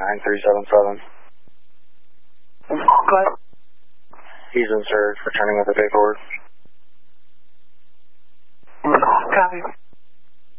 9377. Go ahead. He's in surge, returning with the paperwork. Copy.